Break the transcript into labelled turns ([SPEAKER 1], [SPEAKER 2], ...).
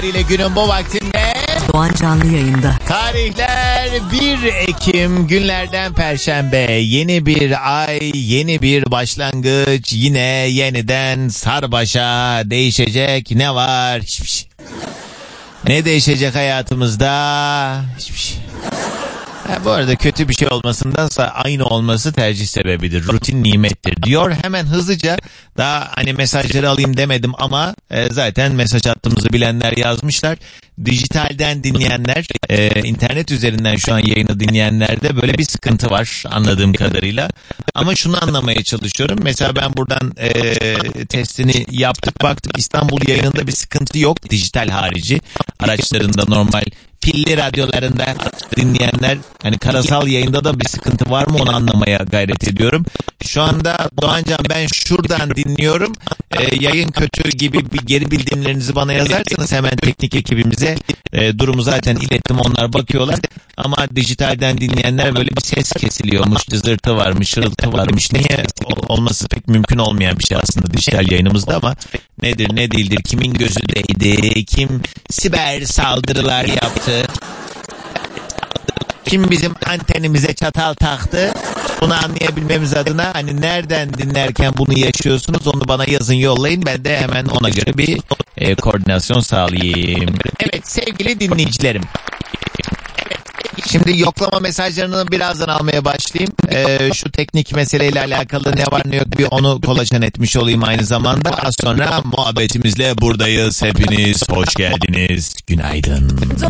[SPEAKER 1] ile günün bu vaktinde
[SPEAKER 2] Doğan canlı yayında.
[SPEAKER 1] Tarihler 1 Ekim günlerden Perşembe. Yeni bir ay, yeni bir başlangıç. Yine yeniden sarbaşa. Değişecek ne var? Hiçbir şey. Ne değişecek hayatımızda? Hiçbir şey. Bu arada kötü bir şey olmasındansa aynı olması tercih sebebidir. Rutin nimettir diyor. Hemen hızlıca daha hani mesajları alayım demedim ama zaten mesaj attığımızı bilenler yazmışlar. Dijitalden dinleyenler, internet üzerinden şu an yayını dinleyenlerde böyle bir sıkıntı var anladığım kadarıyla. Ama şunu anlamaya çalışıyorum. Mesela ben buradan testini yaptık baktık, İstanbul yayınında bir sıkıntı yok. Dijital harici araçlarında, normal pilli radyolarında dinleyenler, hani karasal yayında da bir sıkıntı var mı onu anlamaya gayret ediyorum. Şu anda Doğancan ben şuradan dinliyorum. Yayın kötü gibi bir geri bildirimlerinizi bana yazarsanız hemen teknik ekibimize durumu zaten ilettim, onlar bakıyorlar. Ama dijitalden dinleyenler böyle bir ses kesiliyormuş, cızırtı varmış, şırıltı varmış. Niye olması pek mümkün olmayan bir şey aslında dijital yayınımızda ama nedir ne değildir, kimin gözü değdi, kim siber saldırılar yaptı, kim bizim antenimize çatal taktı, bunu anlayabilmemiz adına hani nereden dinlerken bunu yaşıyorsunuz onu bana yazın, yollayın, ben de hemen ona göre bir koordinasyon sağlayayım. Evet sevgili dinleyicilerim, şimdi yoklama mesajlarını birazdan almaya başlayayım. Şu teknik meseleyle alakalı ne var ne yok bir onu kolajen etmiş olayım aynı zamanda. Az sonra muhabbetimizle buradayız. Hepiniz hoş geldiniz. Günaydın.